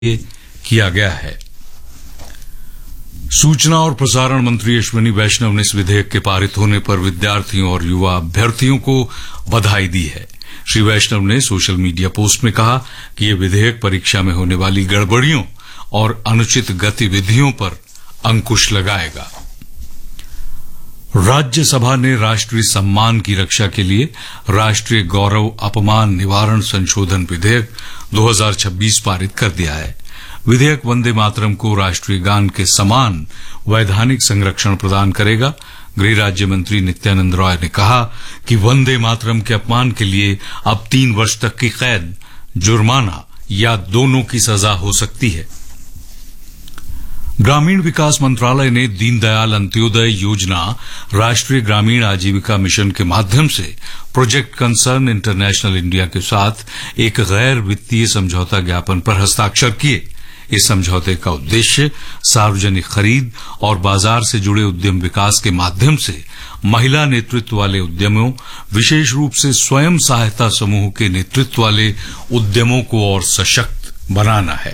किया गया है। सूचना और प्रसारण मंत्री अश्विनी वैष्णव ने इस विधेयक के पारित होने पर विद्यार्थियों और युवा अभ्यर्थियों को बधाई दी है। श्री वैष्णव ने सोशल मीडिया पोस्ट में कहा कि यह विधेयक परीक्षा में होने वाली गड़बड़ियों और अनुचित गतिविधियों पर अंकुश लगाएगा। राज्यसभा ने राष्ट्रीय सम्मान की रक्षा के लिए राष्ट्रीय गौरव अपमान निवारण संशोधन विधेयक 2026 पारित कर दिया है। विधेयक वंदे मातरम को राष्ट्रीय गान के समान वैधानिक संरक्षण प्रदान करेगा। गृह राज्य मंत्री नित्यानंद राय ने कहा कि वंदे मातरम के अपमान के लिए अब 3 वर्ष तक की कैद, जुर्माना या दोनों की सजा हो सकती है। ग्रामीण विकास मंत्रालय ने दीनदयाल अंत्योदय योजना राष्ट्रीय ग्रामीण आजीविका मिशन के माध्यम से प्रोजेक्ट कंसर्न इंटरनेशनल इंडिया के साथ एक गैर वित्तीय समझौता ज्ञापन पर हस्ताक्षर किए। इस समझौते का उद्देश्य सार्वजनिक खरीद और बाजार से जुड़े उद्यम विकास के माध्यम से महिला नेतृत्व वाले उद्यमों, विशेष रूप से स्वयं सहायता समूह के नेतृत्व वाले उद्यमों को और सशक्त बनाना है।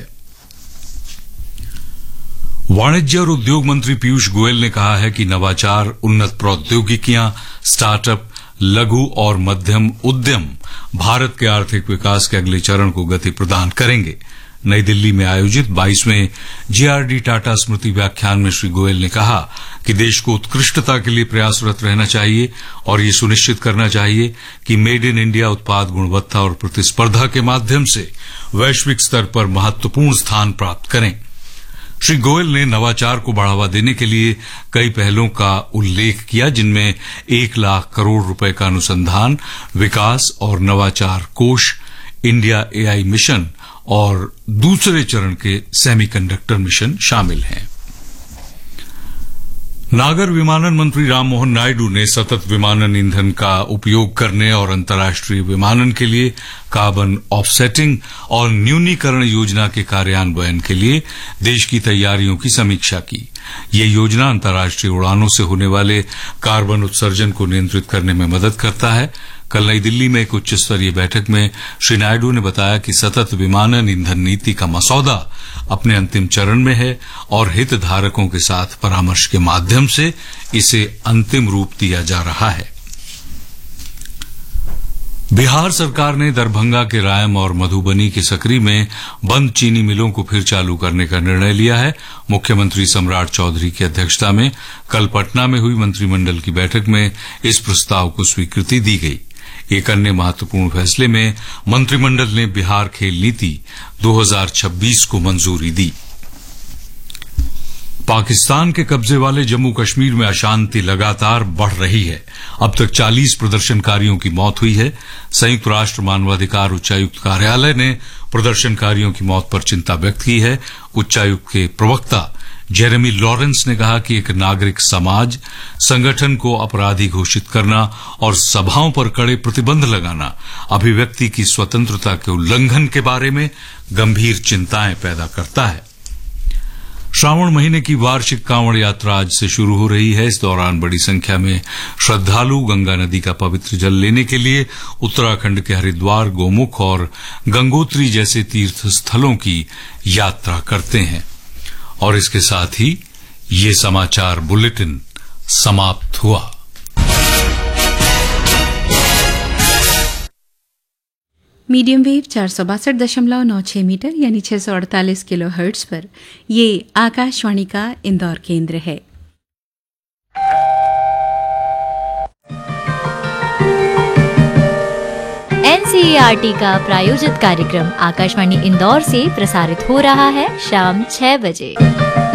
वाणिज्य और उद्योग मंत्री पीयूष गोयल ने कहा है कि नवाचार, उन्नत प्रौद्योगिकियां, स्टार्टअप, लघु और मध्यम उद्यम भारत के आर्थिक विकास के अगले चरण को गति प्रदान करेंगे। नई दिल्ली में आयोजित 22वें जीआरडी टाटा स्मृति व्याख्यान में श्री गोयल ने कहा कि देश को उत्कृष्टता के लिए प्रयासरत रहना चाहिए और ये सुनिश्चित करना चाहिए कि मेड इन इंडिया उत्पाद गुणवत्ता और प्रतिस्पर्धा के माध्यम से वैश्विक स्तर पर महत्वपूर्ण स्थान प्राप्त करें। श्री गोयल ने नवाचार को बढ़ावा देने के लिए कई पहलों का उल्लेख किया, जिनमें 1 लाख करोड़ रुपए का अनुसंधान, विकास और नवाचार कोष, इंडिया एआई मिशन और दूसरे चरण के सेमीकंडक्टर मिशन शामिल हैं। नागर विमानन मंत्री राममोहन नायडू ने सतत विमानन ईंधन का उपयोग करने और अंतर्राष्ट्रीय विमानन के लिए कार्बन ऑफसेटिंग और न्यूनीकरण योजना के कार्यान्वयन के लिए देश की तैयारियों की समीक्षा की। ये योजना अंतर्राष्ट्रीय उड़ानों से होने वाले कार्बन उत्सर्जन को नियंत्रित करने में मदद करता है। कल नई दिल्ली में एक उच्च स्तरीय बैठक में श्री नायडू ने बताया कि सतत विमानन ईंधन नीति का मसौदा अपने अंतिम चरण में है और हितधारकों के साथ परामर्श के माध्यम से इसे अंतिम रूप दिया जा रहा है। बिहार सरकार ने दरभंगा के रायम और मधुबनी के सकरी में बंद चीनी मिलों को फिर चालू करने का निर्णय लिया है। मुख्यमंत्री सम्राट चौधरी की अध्यक्षता में कल पटना में हुई मंत्रिमंडल की बैठक में इस प्रस्ताव को स्वीकृति दी गई। एक अन्य महत्वपूर्ण फैसले में मंत्रिमंडल ने बिहार खेल नीति 2026 को मंजूरी दी। पाकिस्तान के कब्जे वाले जम्मू कश्मीर में अशांति लगातार बढ़ रही है। अब तक 40 प्रदर्शनकारियों की मौत हुई है। संयुक्त राष्ट्र मानवाधिकार उच्चायुक्त कार्यालय ने प्रदर्शनकारियों की मौत पर चिंता व्यक्त की है। उच्चायुक्त के प्रवक्ता जेरेमी लॉरेंस ने कहा कि एक नागरिक समाज संगठन को अपराधी घोषित करना और सभाओं पर कड़े प्रतिबंध लगाना अभिव्यक्ति की स्वतंत्रता के उल्लंघन के बारे में गंभीर चिंताएं पैदा करता है। श्रावण महीने की वार्षिक कांवड़ यात्रा आज से शुरू हो रही है। इस दौरान बड़ी संख्या में श्रद्धालु गंगा नदी का पवित्र जल लेने के लिए उत्तराखंड के हरिद्वार, गोमुख और गंगोत्री जैसे तीर्थ स्थलों की यात्रा करते हैं। और इसके साथ ही ये समाचार बुलेटिन समाप्त हुआ। मीडियम वेव 462.96 मीटर यानी 648 किलो हर्ट्ज पर ये आकाशवाणी का इंदौर केंद्र है। एनसीईआरटी का प्रायोजित कार्यक्रम आकाशवाणी इंदौर से प्रसारित हो रहा है शाम 6 बजे।